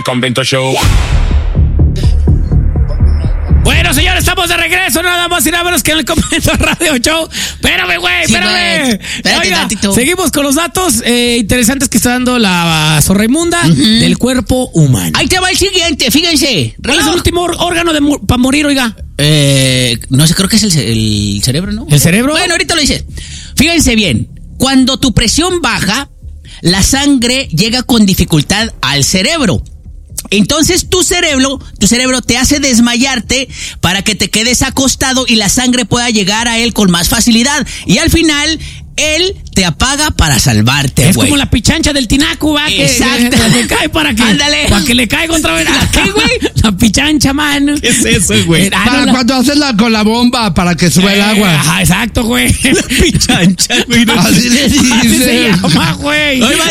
Convento Show. Bueno, señores, estamos de regreso, nada más y nada menos que en el Convento Radio Show. Espérame, güey, Sí, espérame. Espérate Oiga, tantito. seguimos con los datos interesantes que está dando la Zorra Inmunda del cuerpo humano. Ahí te va el siguiente, fíjense. ¿Cuál es el último órgano para morir, oiga? No sé, creo que es el cerebro, ¿no? ¿El cerebro? Bueno, ahorita lo dices. Fíjense bien, cuando tu presión baja, la sangre llega con dificultad al cerebro. Entonces tu cerebro te hace desmayarte para que te quedes acostado y la sangre pueda llegar a él con más facilidad. Y al final, él te apaga para salvarte, Es güey. como la pichancha del tinaco, ¿va? Exacto. Que le cae para que... Ándale. Para que le caiga otra vez. ¿Qué, güey? La pichancha, man. ¿Qué es eso, güey? Para cuando haces con la bomba para que suba el agua. Ajá, exacto, güey. La pichancha, güey. No, Así le Así se dice. llama, güey. Ahí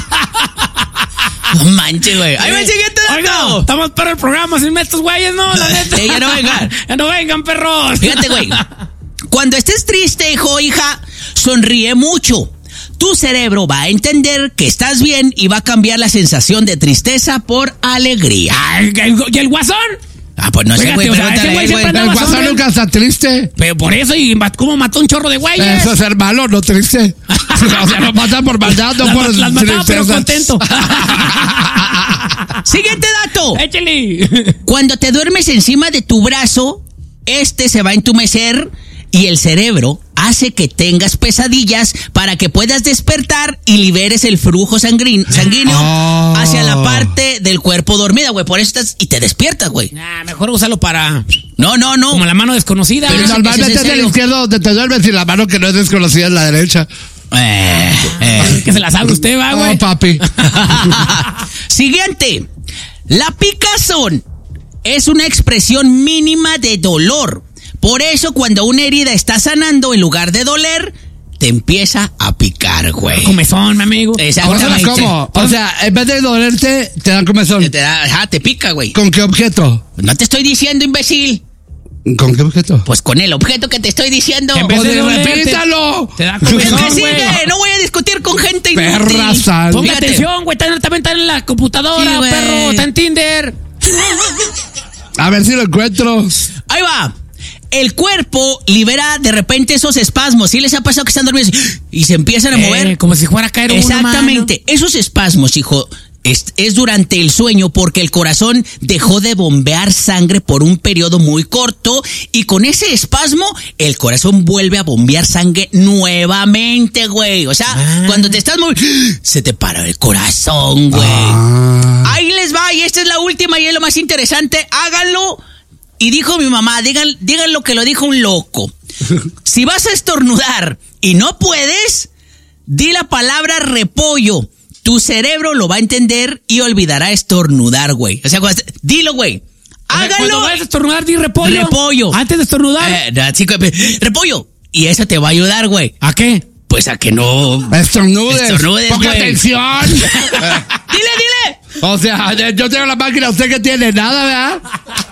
no manches, güey. Ahí va el siguiente dato. Oiga, estamos para el programa sin estos güeyes, ¿no? La neta. Sí, ya no vengan. Ya no vengan, perros. Fíjate, güey. Cuando estés triste, hijo o hija, sonríe mucho. Tu cerebro va a entender que estás bien y va a cambiar la sensación de tristeza por alegría. Ay, ¿y el guasón? Ah, pues no sé, Fíjate, güey, o sea, pregúntale ese güey a él, güey. siempre El andaba guasón nunca está triste. Pero por eso, y cómo mató un chorro de güeyes. Eso es hermano, no triste. O sea, lo matan por maldad, no por Las mataba, pero tristeza. contento. Siguiente dato. Échale. Cuando te duermes encima de tu brazo, se va a entumecer y el cerebro hace que tengas pesadillas para que puedas despertar y liberes el flujo sanguíneo hacia la parte del cuerpo dormida, güey. Por eso estás y te despiertas, güey. Nah, mejor usarlo para... No. Como la mano desconocida. Pero Y normalmente ¿es en es el serio? izquierdo donde te duermes y la mano que no es desconocida es la derecha. Que se la sabe usted, va, güey. Oh, papi. Siguiente. La picazón es una expresión mínima de dolor. Por eso, cuando una herida está sanando, en lugar de doler, te empieza a picar, güey. Comezón, mi amigo. Exactamente. ¿Cómo? O sea, en vez de dolerte, te dan comezón. Te pica, güey. ¿Con qué objeto? No te estoy diciendo, imbécil. ¿Con qué objeto? Pues con el objeto que te estoy diciendo. En vez de dolerte, ¡Repítalo! Te da ¿Qué comezón, sigue? güey. No voy a discutir con gente inútil. Perra sal. Ponga Fíjate. atención, güey. También está en la computadora, Sí, güey. perro. Está en Tinder. A ver si lo encuentro. Ahí va. El cuerpo libera de repente esos espasmos. ¿Sí les ha pasado que están dormidos y se empiezan a mover? Como si fuera a caer uno, Exactamente. Esos espasmos, hijo, es durante el sueño porque el corazón dejó de bombear sangre por un periodo muy corto y con ese espasmo el corazón vuelve a bombear sangre nuevamente, güey. O sea, cuando te estás moviendo, se te para el corazón, güey. Ahí les va, y esta es la última y es lo más interesante. Háganlo. Y dijo mi mamá, digan lo que lo dijo un loco. Si vas a estornudar y no puedes, di la palabra repollo. Tu cerebro lo va a entender y olvidará estornudar, güey. O sea, dilo, güey. Háganlo. Cuando vayas a estornudar, di repollo. Repollo. Antes de estornudar. Repollo. Y eso te va a ayudar, güey. ¿A qué? Pues a que no... Estornudes. güey. Ponga atención. Dile. O sea, yo tengo la máquina, ¿usted qué tiene? Nada, ¿verdad?